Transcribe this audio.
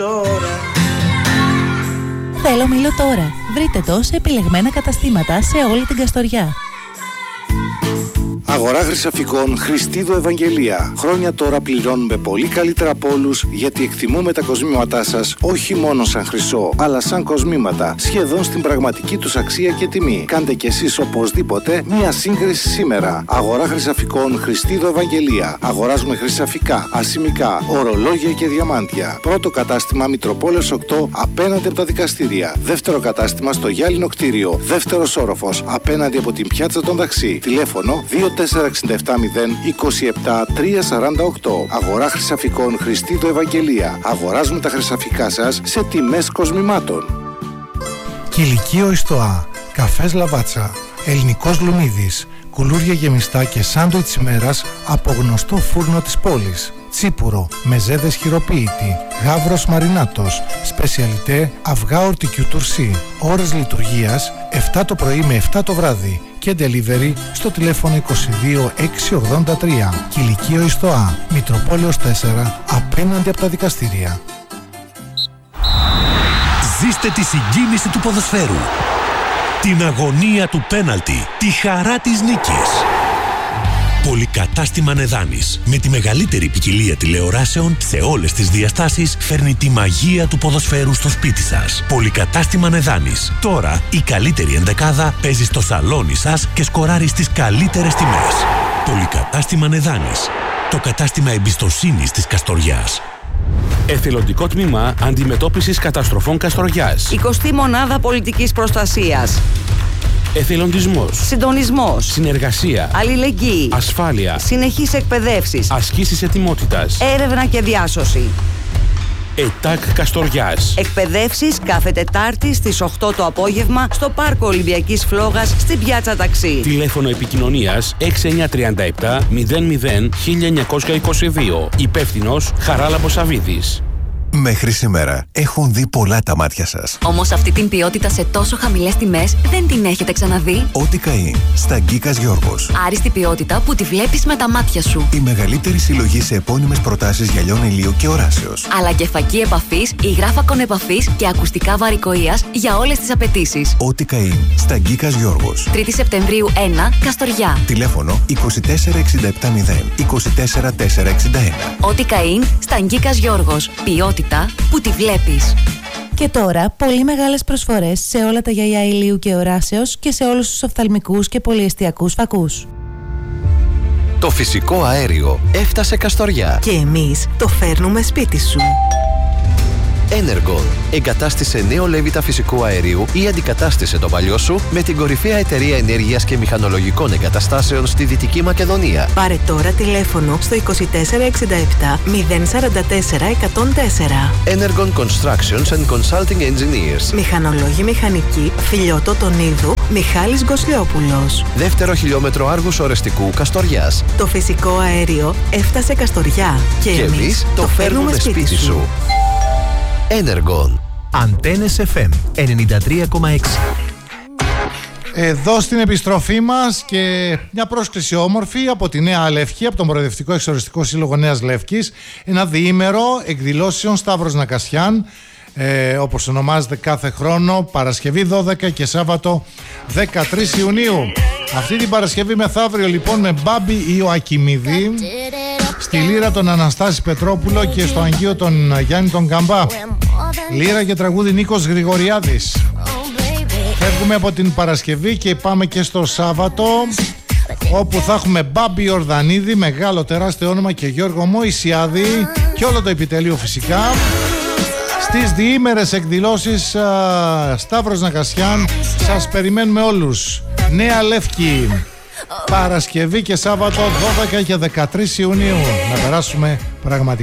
Θέλω μήλο τώρα. Βρείτε το σε επιλεγμένα καταστήματα σε όλη την Καστοριά. Αγορά Χρυσαφικών Χριστίδου Ευαγγελία. Χρόνια τώρα πληρώνουμε πολύ καλύτερα από όλους, γιατί εκτιμούμε τα κοσμήματά σας όχι μόνο σαν χρυσό, αλλά σαν κοσμήματα, σχεδόν στην πραγματική τους αξία και τιμή. Κάντε κι εσείς οπωσδήποτε μία σύγκριση σήμερα. Αγορά Χρυσαφικών Χριστίδου Ευαγγελία. Αγοράζουμε χρυσαφικά, ασημικά, ορολόγια και διαμάντια. Πρώτο κατάστημα Μητροπόλεως 8 απέναντι από τα δικαστήρια. Δεύτερο κατάστημα στο Γυάλινο κτίριο. Δεύτερος όροφος απέναντι από την πιάτσα των Ταξί. Τηλέφωνο 2467 027 348. Αγορά Χρυσαφικών Χριστίδου Ευαγγελία. Αγοράζουμε τα χρυσαφικά σας σε τιμές κοσμημάτων. Κηλικείο Ιστοά. Καφές Λαβάτσα. Ελληνικός Λουμίδης. Κουλούρια γεμιστά και σάντουιτς ημέρας από γνωστό φούρνο της πόλης. Τσίπουρο, μεζέδες χειροποίητη, γάβρος μαρινάτος, σπεσιαλιτέ αυγά ορτικιού τουρσί. Ώρες λειτουργίας 7 το πρωί με 7 το βράδυ και delivery στο τηλέφωνο 22 683. Κηλικείο Ιστοά, Μητροπόλεως 4, απέναντι από τα δικαστήρια. Ζήστε τη συγκίνηση του ποδοσφαίρου, την αγωνία του πέναλτι, τη χαρά της νίκης. Πολυκατάστημα Νεδάνης, με τη μεγαλύτερη ποικιλία τηλεοράσεων σε όλες τις διαστάσεις, φέρνει τη μαγεία του ποδοσφαίρου στο σπίτι σας. Πολυκατάστημα Νεδάνης. Τώρα η καλύτερη ενδεκάδα παίζει στο σαλόνι σας και σκοράρει στις καλύτερες τιμές. Πολυκατάστημα Νεδάνης. Το κατάστημα εμπιστοσύνης της Καστοριάς. Εθελοντικό τμήμα αντιμετώπισης καταστροφών Καστοριάς. 20η μονάδα πολιτικής προστασίας. Εθελοντισμός. Συντονισμός. Συνεργασία. Αλληλεγγύη. Ασφάλεια. Συνεχής εκπαιδεύσεις. Ασκήσεις ετοιμότητας. Έρευνα και διάσωση. ΕΤΑΚ Καστοριάς. Εκπαιδεύσεις κάθε Τετάρτη στις 8 το απόγευμα στο Πάρκο Ολυμπιακής Φλόγας στην Πιάτσα Ταξί. Τηλέφωνο επικοινωνίας 6937 00 1922. Υπεύθυνος Χαράλαμπος Σαββίδης. Μέχρι σήμερα έχουν δει πολλά τα μάτια σας. Όμως αυτή την ποιότητα σε τόσο χαμηλές τιμές δεν την έχετε ξαναδεί. Ότι Καΐν, στα Γκίκας Γιώργος. Άριστη ποιότητα που τη βλέπεις με τα μάτια σου. Η μεγαλύτερη συλλογή σε επώνυμες προτάσεις γυαλιών ηλίου και οράσεως. Αλλά και φακή επαφής, υγράφακον επαφής και ακουστικά βαρικοείας για όλες τις απαιτήσεις. Ότι Καΐν, στα Γκίκας Γιώργος. 3η Σεπτεμβρίου 1, Καστοριά. Τηλέφωνο 24670 24461. Ότι Καΐν, στα Γκίκας Γιώργος. Ποιότητα που τη βλέπεις. Και τώρα, πολύ μεγάλες προσφορές σε όλα τα γυαλιά ηλίου και οράσεως και σε όλους τους οφθαλμικούς και πολυεστιακούς φακούς. Το φυσικό αέριο έφτασε Καστοριά. Και εμείς το φέρνουμε σπίτι σου. Energon. Εγκατάστησε νέο λέβητα φυσικού αερίου ή αντικατάστησε το παλιό σου με την κορυφαία εταιρεία ενέργειας και μηχανολογικών εγκαταστάσεων στη Δυτική Μακεδονία. Πάρε τώρα τηλέφωνο στο 2467 044 104. Energon Constructions and Consulting Engineers. Μηχανολόγοι μηχανικοί, Φιλιώτο Τονίδου, Μιχάλης Γκοσλιόπουλος. Δεύτερο χιλιόμετρο Άργους Ορεστικού Καστοριάς. Το φυσικό αέριο έφτασε Καστοριά. Και εμείς το φέρνουμε σπίτι σου. Energon. Αντένες FM 93,6. Εδώ στην επιστροφή μας και μια πρόσκληση όμορφη από τη Νέα Λεύκη, από τον Προοδευτικό Εξοριστικό Σύλλογο Νέας Λεύκης. Ένα διήμερο εκδηλώσεων Σταύρος Νακασιάν, όπως ονομάζεται κάθε χρόνο, Παρασκευή 12 και Σάββατο 13 Ιουνίου. Αυτή την Παρασκευή μεθαύριο λοιπόν με Μπάμπη Ιωακιμίδη, στη Λύρα τον Αναστάση Πετρόπουλο και στο Αγγείο τον Γιάννη τον Καμπά. Λύρα και τραγούδι Νίκος Γρηγοριάδης. Φεύγουμε από την Παρασκευή και πάμε και στο Σάββατο, όπου θα έχουμε Μπάμπη Ορδανίδη, μεγάλο τεράστιο όνομα, και Γιώργο Μωυσιάδη και όλο το επιτελείο φυσικά. Στις διήμερες εκδηλώσεις Σταύρος Νακασιάν σας περιμένουμε όλους. Νέα Λεύκη, Παρασκευή και Σάββατο 12 και 13 Ιουνίου. Να περάσουμε πραγματικά